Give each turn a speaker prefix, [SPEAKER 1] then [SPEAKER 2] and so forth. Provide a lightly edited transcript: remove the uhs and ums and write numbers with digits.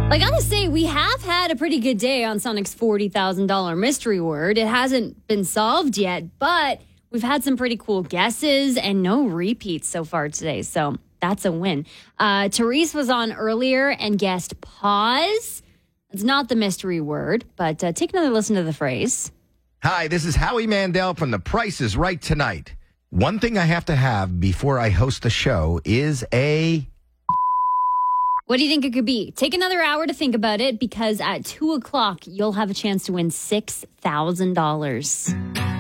[SPEAKER 1] I gotta say, we have had a pretty good day on Sonic's $40,000 mystery word. It hasn't been solved yet, but we've had some pretty cool guesses and no repeats so far today. So that's a win. Therese was on earlier and guessed pause. It's not the mystery word, but take another listen to the phrase.
[SPEAKER 2] Hi, this is Howie Mandel from The Price is Right tonight. One thing I have to have before I host the show is a...
[SPEAKER 1] What do you think it could be? Take another hour to think about it because at 2 o'clock, you'll have a chance to win $6,000.